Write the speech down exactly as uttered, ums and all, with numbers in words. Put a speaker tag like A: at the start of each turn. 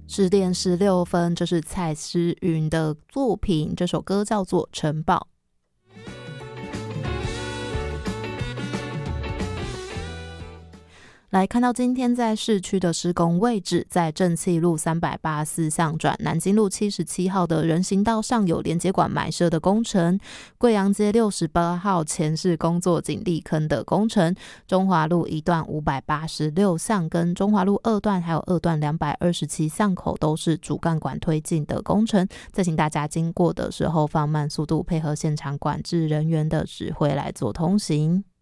A: 十点十六分，这是蔡诗芸的作品，这首歌叫做《城堡》。来看到今天在市区的施工位置，在正气路三百八十四巷转南京路七十七号的人行道上有连接管埋设的工程，贵阳街六十八号前是工作井砾坑的工程，中华路一段五百八十六巷跟中华路二段还有二段两百二十七巷口都是主干管推进的工程，再请大家经过的时候放慢速度，配合现场管制人员的指挥来做通行。